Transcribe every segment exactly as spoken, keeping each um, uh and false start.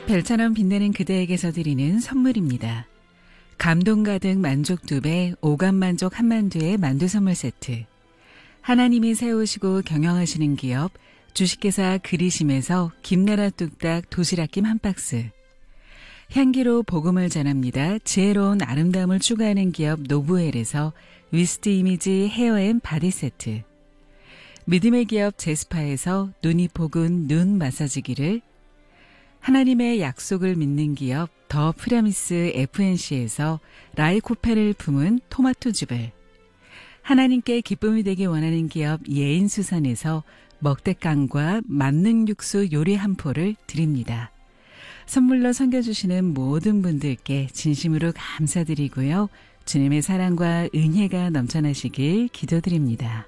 별처럼 빛나는 그대에게서 드리는 선물입니다. 감동 가득 만족 두 배, 오감 만족 한만두의 만두 선물 세트. 하나님이 세우시고 경영하시는 기업 주식회사 그리심에서 김나라 뚝딱 도시락김 한 박스. 향기로 복음을 전합니다. 지혜로운 아름다움을 추구하는 기업 노브웰에서 위스트 이미지 헤어앤 바디 세트. 믿음의 기업 제스파에서 눈이 복은 눈 마사지기를, 하나님의 약속을 믿는 기업 더 프라미스 에프엔씨에서 라이코페를 품은 토마토즙을, 하나님께 기쁨이 되기 원하는 기업 예인수산에서 먹대깡과 만능 육수 요리 한 포를 드립니다. 선물로 섬겨주시는 모든 분들께 진심으로 감사드리고요. 주님의 사랑과 은혜가 넘쳐나시길 기도드립니다.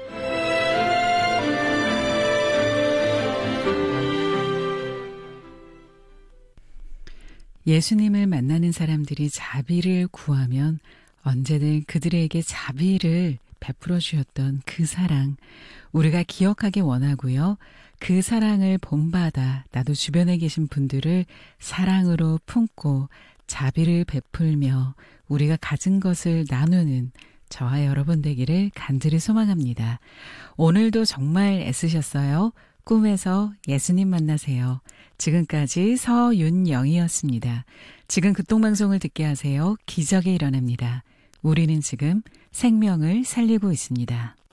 예수님을 만나는 사람들이 자비를 구하면 언제든 그들에게 자비를 베풀어 주셨던 그 사랑, 우리가 기억하기 원하고요. 그 사랑을 본받아 나도 주변에 계신 분들을 사랑으로 품고 자비를 베풀며 우리가 가진 것을 나누는 저와 여러분 되기를 간절히 소망합니다. 오늘도 정말 애쓰셨어요. 꿈에서 예수님 만나세요. 지금까지 서윤영이었습니다. 지금 극동방송을 듣게 하세요. 기적이 일어납니다. 우리는 지금 생명을 살리고 있습니다.